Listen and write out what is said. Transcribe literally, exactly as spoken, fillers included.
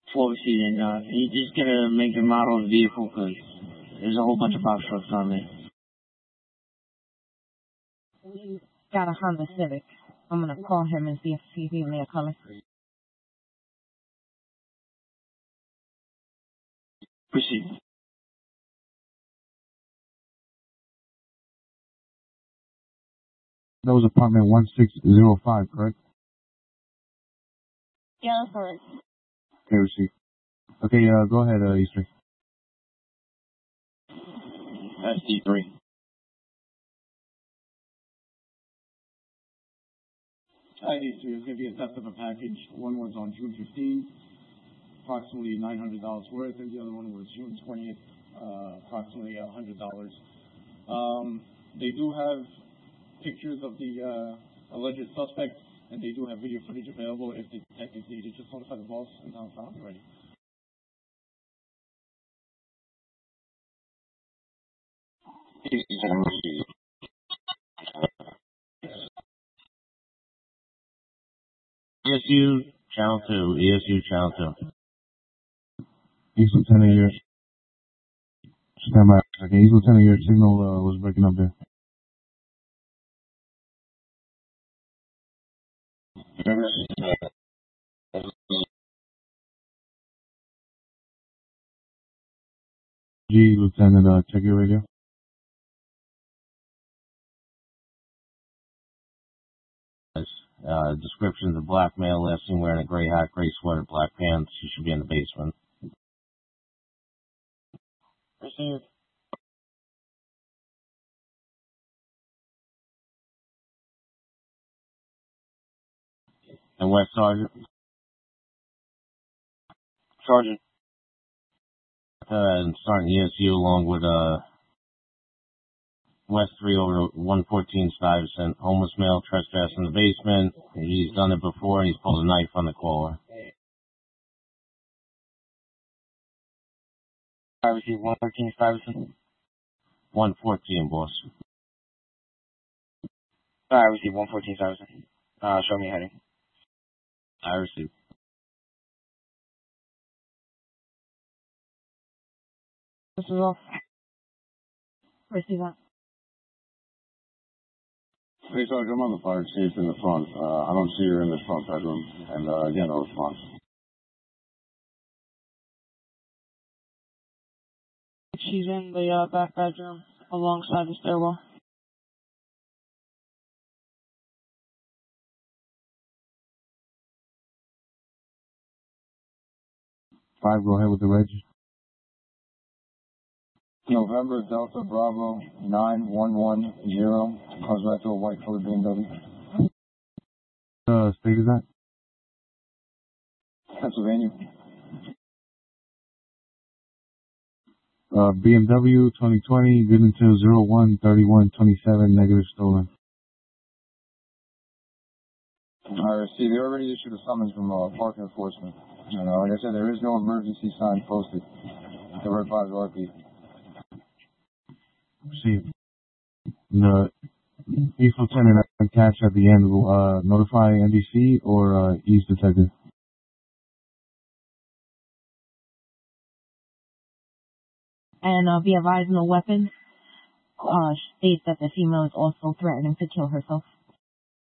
floor seat, and uh, you just gotta make the model of the vehicle because there's a whole bunch of box trucks on there. We got a Honda Civic. I'm gonna call him and see if he's even there color. Proceed. That was apartment one six zero five, correct? Yeah, that's correct. Okay, receipt. Okay, uh, go ahead, uh, Easter. That's D three. Hi, D three. It's going to be a theft of a package. One was on June fifteenth, approximately nine hundred dollars worth, and the other one was June twentieth, uh, approximately one hundred dollars. Um, they do have pictures of the uh, alleged suspect, and they do have video footage available if the detectives need it. Just notify the boss and I'll found it ready. E S U Channel two, E S U Channel two. East Lieutenant, your stand by. Okay, East Lieutenant, your signal uh, was breaking up there. G Lieutenant, uh, check your radio. Uh, descriptions of black male, last seen wearing a gray hat, gray sweater, black pants. She should be in the basement. Proceed. And West Sergeant? Sergeant. Uh, and starting E S U along with, uh, West three over one fourteen Stuyvesant. Homeless male trespass in the basement. He's done it before and he's pulled a knife on the caller. I received one thirteen Stuyvesant. one fourteen, boss. I received one fourteen Stuyvesant. Uh, show me heading. I received. This is off. Receive that. Hey, Sergeant, I'm on the fire escape in the front. Uh, I don't see her in the front bedroom, and uh, again, no response. She's in the uh, back bedroom alongside the stairwell. Five, go ahead with the reg. November Delta Bravo nine one one zero. Comes back to a white colored B M W. Uh, state is that? Pennsylvania. Uh, B M W twenty twenty, good until zero one thirty-one twenty-seven, negative stolen. Alright, see, they already issued a summons from uh, park enforcement. You know, like I said, there is no emergency sign posted. The red five R P. See, the East Lieutenant and catch at the end will uh, notify N B C or uh, East Detective. And uh, be advised, no weapon uh, states that the female is also threatening to kill herself.